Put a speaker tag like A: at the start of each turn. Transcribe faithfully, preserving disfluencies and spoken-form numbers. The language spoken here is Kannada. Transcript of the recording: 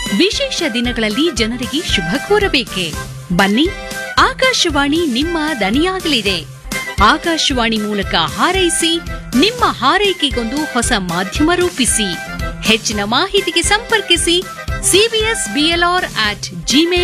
A: ವಿಶೇಷ ದಿನಗಳಲ್ಲಿ ಜನರಿಗೆ ಶುಭ ಕೋರಬೇಕೆ? ಬನ್ನಿ, ಆಕಾಶವಾಣಿ ನಿಮ್ಮ ದನಿಯಾಗಲಿದೆ. ಆಕಾಶವಾಣಿ ಮೂಲಕ ಹಾರೈಸಿ, ನಿಮ್ಮ ಹಾರೈಕೆಗೊಂದು ಹೊಸ ಮಾಧ್ಯಮ ರೂಪಿಸಿ. ಹೆಚ್ಚಿನ ಮಾಹಿತಿಗೆ ಸಂಪರ್ಕಿಸಿ ಸಿಬಿಎಸ್ ಬಿಎಲ್ಆರ್ ಅಟ್ ಜಿಮೇಲ್